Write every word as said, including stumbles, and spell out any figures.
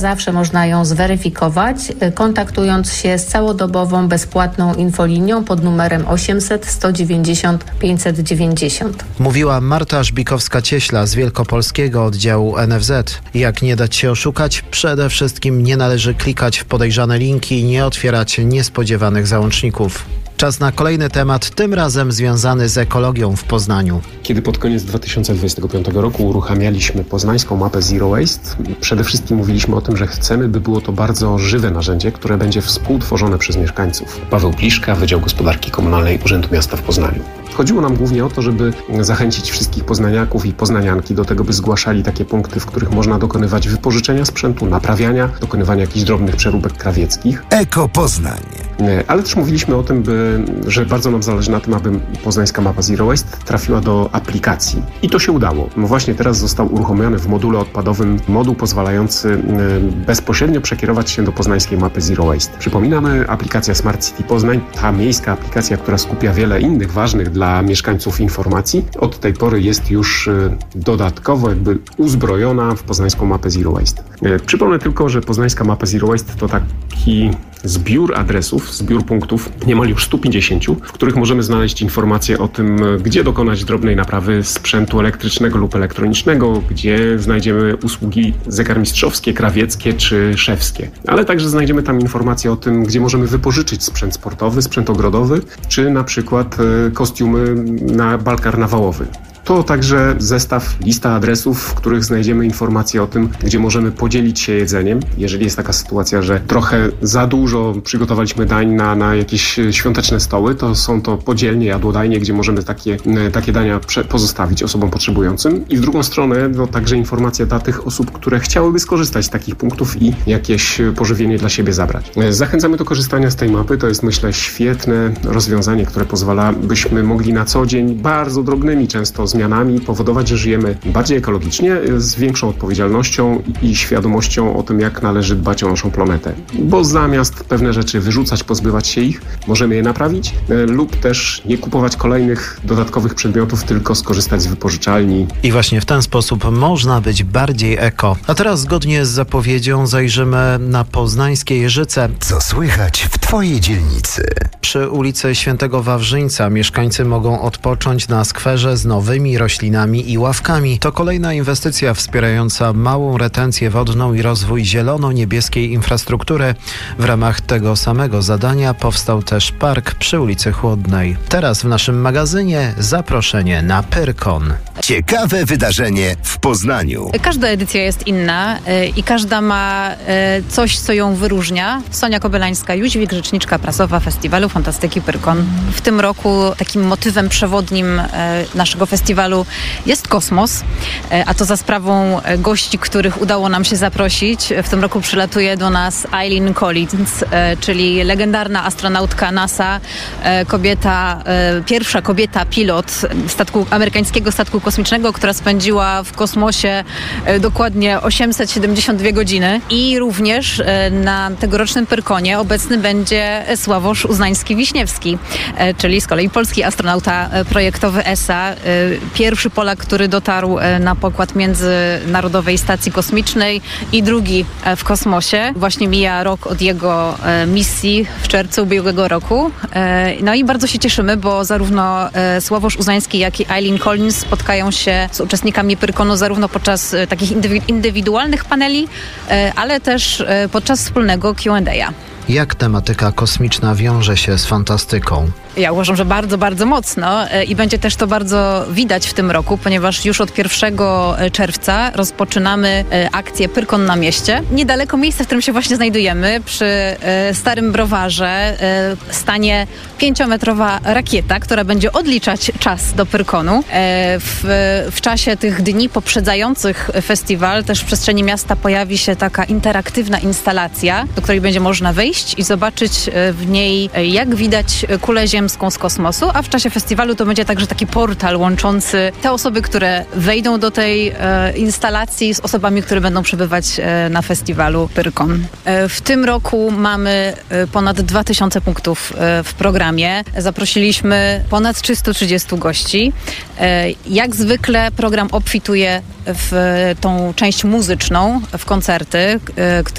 Zawsze można ją zweryfikować, kontaktując się z całodobową, bezpłatną infolinią pod numerem osiemset sto dziewięćdziesiąt pięćset dziewięćdziesiąt. Mówiła Marta Żbikowska-Cieśla z wielkopolskiego oddziału N F Z. Jak nie dać się oszukać? Przede wszystkim nie należy klikać w podejrzane linki i nie otwierać niespodziewanych załączników. Czas na kolejny temat, tym razem związany z ekologią w Poznaniu. Kiedy pod koniec dwa tysiące dwudziestego piątego roku uruchamialiśmy poznańską mapę Zero Waste, przede wszystkim mówiliśmy o tym, że chcemy, by było to bardzo żywe narzędzie, które będzie współtworzone przez mieszkańców. Paweł Pliszka, Wydział Gospodarki Komunalnej Urzędu Miasta w Poznaniu. Chodziło nam głównie o to, żeby zachęcić wszystkich poznaniaków i poznanianki do tego, by zgłaszali takie punkty, w których można dokonywać wypożyczenia sprzętu, naprawiania, dokonywania jakichś drobnych przeróbek krawieckich. Eko Poznań. Ale też mówiliśmy o tym, by, że bardzo nam zależy na tym, aby poznańska mapa Zero Waste trafiła do aplikacji. I to się udało. No właśnie teraz został uruchomiony w module odpadowym moduł pozwalający bezpośrednio przekierować się do poznańskiej mapy Zero Waste. Przypominamy, aplikacja Smart City Poznań, ta miejska aplikacja, która skupia wiele innych ważnych dla mieszkańców informacji, od tej pory jest już dodatkowo jakby uzbrojona w poznańską mapę Zero Waste. Przypomnę tylko, że poznańska mapa Zero Waste to taki zbiór adresów, zbiór punktów, niemal już stu pięćdziesięciu, w których możemy znaleźć informacje o tym, gdzie dokonać drobnej naprawy sprzętu elektrycznego lub elektronicznego, gdzie znajdziemy usługi zegarmistrzowskie, krawieckie czy szewskie. Ale także znajdziemy tam informacje o tym, gdzie możemy wypożyczyć sprzęt sportowy, sprzęt ogrodowy, czy na przykład kostiumy na bal karnawałowy. To także zestaw, lista adresów, w których znajdziemy informacje o tym, gdzie możemy podzielić się jedzeniem. Jeżeli jest taka sytuacja, że trochę za dużo przygotowaliśmy dań na, na jakieś świąteczne stoły, to są to podzielnie, jadłodajnie, gdzie możemy takie, takie dania pozostawić osobom potrzebującym. I w drugą stronę no, także informacja dla tych osób, które chciałyby skorzystać z takich punktów i jakieś pożywienie dla siebie zabrać. Zachęcamy do korzystania z tej mapy. To jest, myślę, świetne rozwiązanie, które pozwala, byśmy mogli na co dzień bardzo drobnymi często zmianami powodować, że żyjemy bardziej ekologicznie, z większą odpowiedzialnością i świadomością o tym, jak należy dbać o naszą planetę. Bo zamiast pewne rzeczy wyrzucać, pozbywać się ich, możemy je naprawić lub też nie kupować kolejnych dodatkowych przedmiotów, tylko skorzystać z wypożyczalni. I właśnie w ten sposób można być bardziej eko. A teraz zgodnie z zapowiedzią zajrzymy na poznańskie Jeżyce. Co słychać w Twojej dzielnicy? Przy ulicy Świętego Wawrzyńca mieszkańcy mogą odpocząć na skwerze z nowymi roślinami i ławkami. To kolejna inwestycja wspierająca małą retencję wodną i rozwój zielono-niebieskiej infrastruktury. W ramach tego samego zadania powstał też park przy ulicy Chłodnej. Teraz w naszym magazynie zaproszenie na Pyrkon. Ciekawe wydarzenie w Poznaniu. Każda edycja jest inna i każda ma coś, co ją wyróżnia. Sonia Kobelańska-Jóźwik, rzeczniczka prasowa Festiwalu Fantastyki Pyrkon. W tym roku takim motywem przewodnim naszego festiwalu jest kosmos, a to za sprawą gości, których udało nam się zaprosić. W tym roku przylatuje do nas Eileen Collins, czyli legendarna astronautka NASA, kobieta, pierwsza kobieta pilot statku, amerykańskiego statku kosmicznego, która spędziła w kosmosie dokładnie osiemset siedemdziesiąt dwie godziny. I również na tegorocznym Pyrkonie obecny będzie Sławosz Uznański-Wiśniewski, czyli z kolei polski astronauta projektowy E S A, pierwszy Polak, który dotarł na pokład Międzynarodowej Stacji Kosmicznej i drugi w kosmosie. Właśnie mija rok od jego misji w czerwcu ubiegłego roku. No i bardzo się cieszymy, bo zarówno Sławosz Uznański, jak i Eileen Collins spotkają się z uczestnikami Pyrkonu zarówno podczas takich indywidualnych paneli, ale też podczas wspólnego Q and A. Jak tematyka kosmiczna wiąże się z fantastyką? Ja uważam, że bardzo, bardzo mocno i będzie też to bardzo widać w tym roku, ponieważ już od pierwszego czerwca rozpoczynamy akcję Pyrkon na mieście. Niedaleko miejsca, w którym się właśnie znajdujemy, przy Starym Browarze, stanie pięciometrowa rakieta, która będzie odliczać czas do Pyrkonu. W, w czasie tych dni poprzedzających festiwal też w przestrzeni miasta pojawi się taka interaktywna instalacja, do której będzie można wejść i zobaczyć w niej, jak widać kulę ziemską ziemską z kosmosu, a w czasie festiwalu to będzie także taki portal łączący te osoby, które wejdą do tej e, instalacji z osobami, które będą przebywać e, na festiwalu Pyrkon. E, w tym roku mamy e, ponad dwa tysiące punktów e, w programie. Zaprosiliśmy ponad trzysta trzydzieści gości. E, jak zwykle program obfituje w tą część muzyczną, w koncerty, e, które